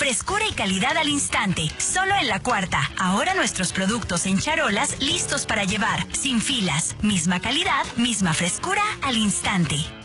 Frescura y calidad al instante. Solo en La Cuarta. Ahora nuestros productos en charolas listos para llevar. Sin filas. Misma calidad, misma frescura al instante.